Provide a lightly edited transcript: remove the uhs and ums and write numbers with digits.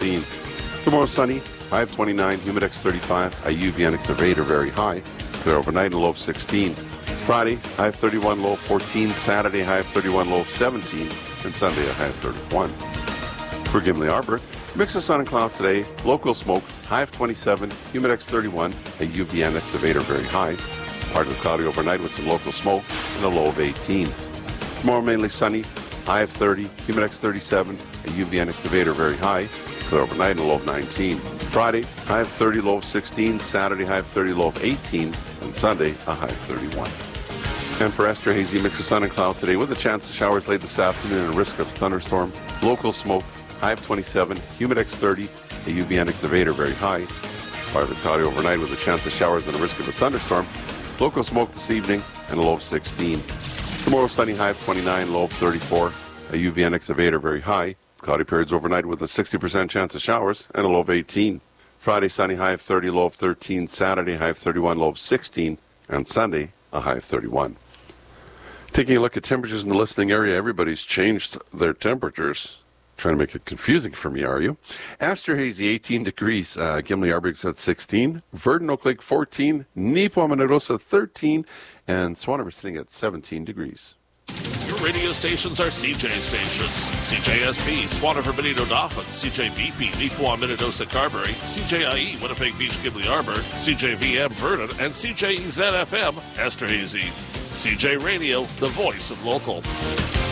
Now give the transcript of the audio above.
16. Tomorrow sunny, high of 29, humidex 35, a UV index of 8 or very high. Clear overnight and low of 16. Friday, high of 31, low of 14. Saturday, high of 31, low of 17. And Sunday, a high of 31. For Gimli Arbor, mix of sun and cloud today, local smoke, high of 27, humidex 31, a UV index of 8 or very high. Partly cloudy overnight with some local smoke and a low of 18. Tomorrow mainly sunny, high of 30, humidex 37, a UV index of 8 or very high. Clear overnight and a low of 19. Friday, high of 30, low of 16. Saturday, high of 30, low of 18. And Sunday, a high of 31. And for Esther, hazy mix of sun and cloud today with a chance of showers late this afternoon and a risk of thunderstorm. Local smoke, high of 27, humidex 30, a UV index of 8 or very high. Partly cloudy overnight with a chance of showers and a risk of a thunderstorm. Local smoke this evening and a low of 16. Tomorrow sunny, high of 29, low of 34, a UV index of 8 or very high. Cloudy periods overnight with a 60% chance of showers and a low of 18. Friday sunny, high of 30, low of 13. Saturday high of 31, low of 16. And Sunday a high of 31. Taking a look at temperatures in the listening area, everybody's changed their temperatures. Trying to make it confusing for me, are you? Astor Hazy, 18 degrees. Gimli Arbor's at 16. Verdon, Oak Lake, 14. Neepawa, Minnedosa, 13. And Swan River sitting at 17 degrees. Your radio stations are CJ stations. CJSB, Swan River, Benito, Dauphin. CJVP, Neepawa, Minnedosa, Carberry. CJIE, Winnipeg Beach, Gimli Arbor. CJVM, Vernon. And CJEZ-FM, Astor Hazy. CJ Radio, the voice of local.